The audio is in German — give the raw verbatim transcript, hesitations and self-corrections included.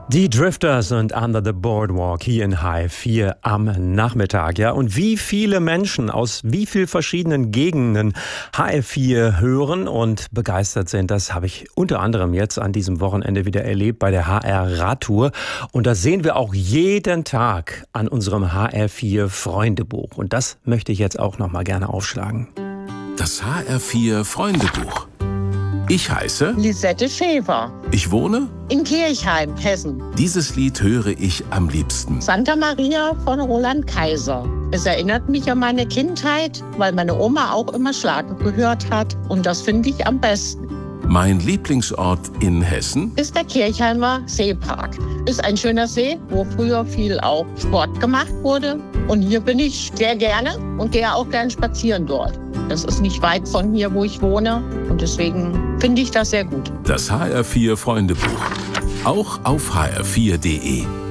Die Drifters und Under the Boardwalk hier in H F vier am Nachmittag. Ja, und wie viele Menschen aus wie vielen verschiedenen Gegenden H F vier hören und begeistert sind, das habe ich unter anderem jetzt an diesem Wochenende wieder erlebt bei der H R Radtour. Und das sehen wir auch jeden Tag an unserem H R vier Freundebuch. Und das möchte ich jetzt auch noch mal gerne aufschlagen. Das H R vier Freundebuch. Ich heiße Lisette Schäfer. Ich wohne in Kirchheim, Hessen. Dieses Lied höre ich am liebsten. Santa Maria von Roland Kaiser. Es erinnert mich an meine Kindheit, weil meine Oma auch immer Schlager gehört hat. Und das finde ich am besten. Mein Lieblingsort in Hessen ist der Kirchheimer Seepark. Ist ein schöner See, wo früher viel auch Sport gemacht wurde. Und hier bin ich sehr gerne und gehe auch gern spazieren dort. Das ist nicht weit von hier, wo ich wohne. Und deswegen finde ich das sehr gut. Das H R vier Freundebuch. Auch auf h r vier punkt d e.